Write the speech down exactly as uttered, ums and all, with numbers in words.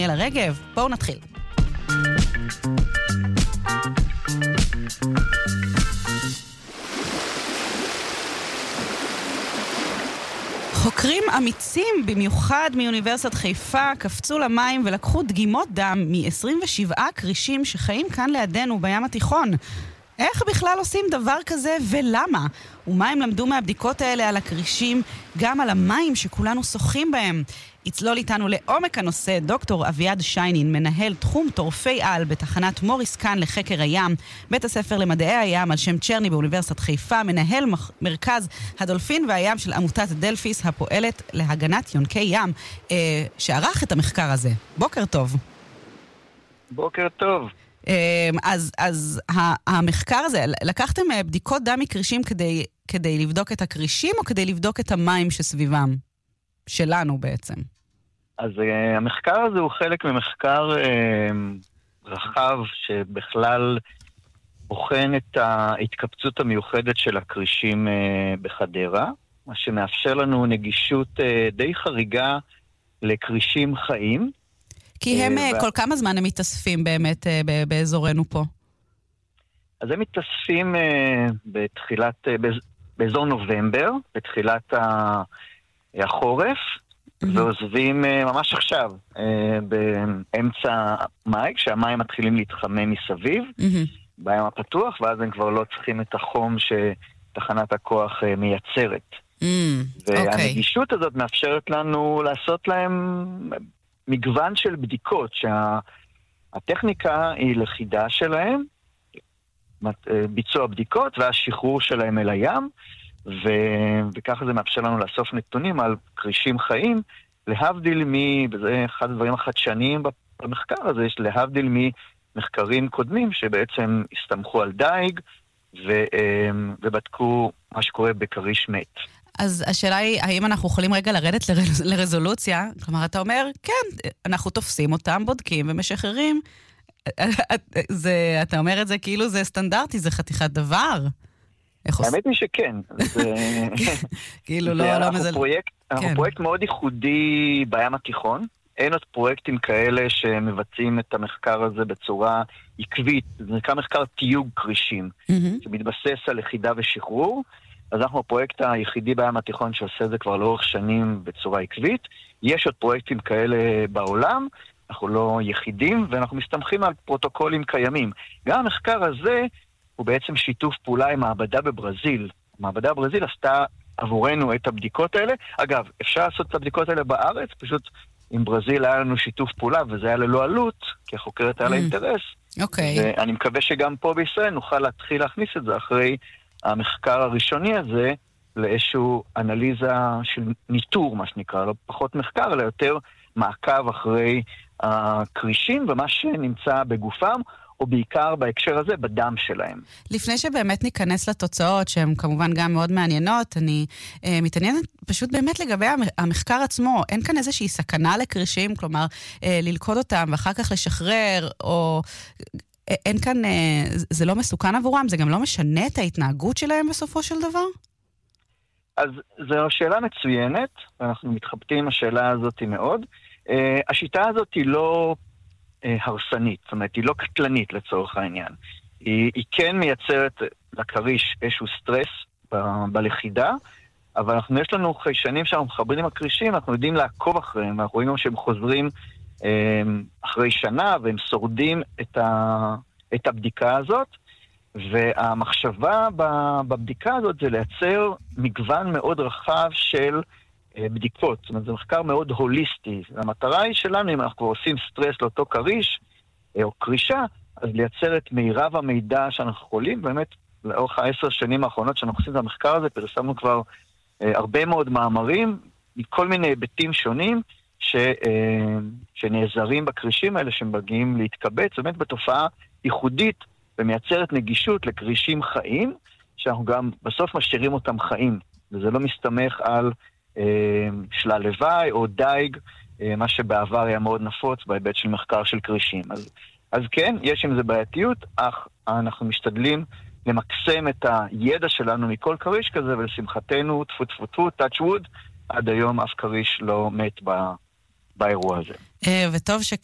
דניאלה רגב. בואו נתחיל. חוקרים אמיצים, במיוחד מאוניברסיטת חיפה, קפצו למים ולקחו דגימות דם מ-עשרים ושבעה קרישים שחיים כאן לידינו בים התיכון. איך בכלל עושים דבר כזה ולמה? ומה הם למדו מהבדיקות האלה על הקרישים, גם על המים שכולנו שוחים בהם? יצלול איתנו לעומק הנושא דוקטור אביעד שיינין, מנהל תחום טורפי על בתחנת מוריס קאן לחקר הים, בית הספר למדעי הים על שם צ'רני באוניברסיטת חיפה, מנהל מרכז הדולפין והים של עמותת דלפיס הפועלת להגנת יונקי ים, אה, שערך את המחקר הזה. בוקר טוב. בוקר טוב. אז, אז המחקר הזה, לקחתם בדיקות דם מקרישים כדי, כדי לבדוק את הקרישים או כדי לבדוק את המים שסביבם? שלנו בעצם. אז uh, המחקר הזה הוא חלק ממחקר uh, רחב שבכלל בוחן את ההתקבצות המיוחדת של הקרישים uh, בחדרה, מה שמאפשר לנו נגישות uh, די חריגה לקרישים חיים. כי הם, uh, כל כמה זמן הם מתאספים באמת uh, באזורנו פה? אז הם מתאספים uh, בתחילת, uh, באז, באזור נובמבר, בתחילת ה... החורף, mm-hmm. ועוזבים uh, ממש עכשיו, uh, באמצע מאי, כשהמים מתחילים להתחמם מסביב, mm-hmm. בים הפתוח, ואז הם כבר לא צריכים את החום שתחנת הכוח uh, מייצרת. Mm-hmm. והנגישות okay. הזאת מאפשרת לנו לעשות להם מגוון של בדיקות, שהטכניקה היא לכידה שלהם, ביצוע בדיקות והשחרור שלהם אל הים, ו... וככה זה מאפשר לנו לאסוף נתונים על קרישים חיים, להבדיל מ... וזה אחד הדברים החדשניים במחקר הזה, יש להבדיל ממחקרים קודמים שבעצם הסתמכו על דייג ו... ובדקו מה שקורה בקריש מת. אז השאלה היא, האם אנחנו יכולים רגע לרדת לרז... לרזולוציה? כלומר, אתה אומר, כן, אנחנו תופסים אותם, בודקים ומשחררים. זה... אתה אומר את זה כאילו זה סטנדרטי, זה חתיכת דבר. האמת היא שכן. כאילו לא, לא מזל... אנחנו פרויקט מאוד ייחודי בים התיכון. אין עוד פרויקטים כאלה שמבצעים את המחקר הזה בצורה עקבית. זה נקרא מחקר תיוג קרישים, שמתבסס על לכידה ושחרור. אז אנחנו הפרויקט היחידי בים התיכון שעושה את זה כבר לאורך שנים בצורה עקבית. יש עוד פרויקטים כאלה בעולם, אנחנו לא יחידים, ואנחנו מסתמכים על פרוטוקולים קיימים. גם המחקר הזה הוא בעצם שיתוף פעולה עם מעבדה בברזיל. מעבדה בברזיל עשתה עבורנו את הבדיקות האלה. אגב, אפשר לעשות את הבדיקות האלה בארץ, פשוט עם ברזיל היה לנו שיתוף פעולה, וזה היה ללא עלות, כי החוקרת היה לה אינטרס. אוקיי. ואני מקווה שגם פה בישראל נוכל להתחיל להכניס את זה אחרי המחקר הראשוני הזה, לאיזשהו אנליזה של ניטור, מה שנקרא, לא פחות מחקר, אלא יותר מעקב אחרי הקרישים ומה שנמצא בגופם, או בעיקר בהקשר הזה בדם שלהם. לפני שבאמת ניכנס לתוצאות, שהן כמובן גם מאוד מעניינות, אני אה, מתעניינת פשוט באמת לגבי המחקר עצמו. אין כאן איזושהי סכנה לקרישים, כלומר, אה, ללכוד אותם ואחר כך לשחרר, או... אין כאן, אה, זה לא מסוכן עבורם? זה גם לא משנה את ההתנהגות שלהם בסופו של דבר? אז זו שאלה מצוינת, ואנחנו מתחבטים עם השאלה הזאת מאוד. אה, השיטה הזאת היא לא... הרסנית, זאת אומרת, היא לא קטלנית לצורך העניין. היא, היא כן מייצרת לקריש איזשהו סטרס ב- בלכידה, אבל אנחנו, יש לנו חיישנים שאנחנו מחברים עם הקרישים, אנחנו יודעים לעקוב אחריהם, אנחנו רואים שהם חוזרים אה, אחרי שנה, והם שורדים את, ה- את הבדיקה הזאת, והמחשבה ב- בבדיקה הזאת זה לייצר מגוון מאוד רחב של בדיקות. זאת אומרת, זה מחקר מאוד הוליסטי. המטרה היא שלנו, אם אנחנו כבר עושים סטרס לאותו קריש, או קרישה, אז לייצר את מירב המידע שאנחנו יכולים. באמת, לאורך העשר שנים האחרונות שאנחנו עושים את המחקר הזה, פרסמנו כבר אה, הרבה מאוד מאמרים, מכל מיני היבטים שונים, ש, אה, שנעזרים בקרישים האלה, שמגיעים להתקבץ, באמת בתופעה ייחודית, ומייצרת נגישות לקרישים חיים, שאנחנו גם בסוף משאירים אותם חיים. וזה לא מסתמך על שלל לוואי או דייג, מה שבעבר היה מאוד נפוץ בהיבט של מחקר של קרישים. אז, אז כן, יש עם זה בעייתיות, אך אנחנו משתדלים למקסם את הידע שלנו מכל קריש כזה, ולשמחתנו, טפו טפו טפו, touch wood, עד היום אף קריש לא מת ב, באירוע הזה. וטוב שכך.